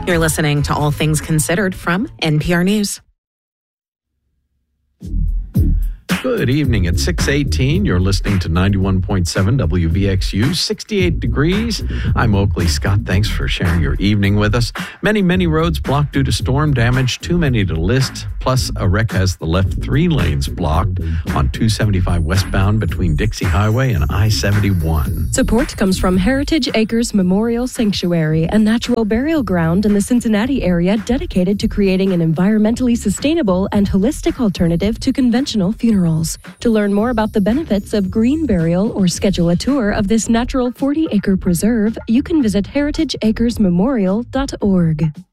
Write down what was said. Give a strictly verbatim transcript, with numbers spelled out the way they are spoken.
You're listening to All Things Considered from N P R News. Good evening. At six eighteen, you're listening to ninety-one point seven W V X U, sixty-eight degrees. I'm Oakley Scott. Thanks for sharing your evening with us. Many, many roads blocked due to storm damage, too many to list. Plus, a wreck has the left three lanes blocked on two seventy-five westbound between Dixie Highway and I seventy-one. Support comes from Heritage Acres Memorial Sanctuary, a natural burial ground in the Cincinnati area dedicated to creating an environmentally sustainable and holistic alternative to conventional funerals. To learn more about the benefits of green burial or schedule a tour of this natural forty-acre preserve, you can visit heritage acres memorial dot org.